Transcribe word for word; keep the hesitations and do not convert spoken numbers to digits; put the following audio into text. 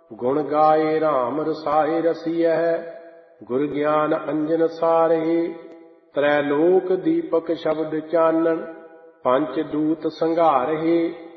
ਗੁਣ ਗਾਏ ਰਾਮ ਰਸਾਏ ਰਸੀਐ, ਗੁਰ ਗਿਆਨ ਅੰਜਨ ਸਾਰਹਿ। ਤ੍ਰੈ ਲੋਕ ਦੀਪਕ ਸ਼ਬਦ ਚਾਨਣ, ਪੰਚ ਦੂਤ ਸੰਘਾਰਹਿ।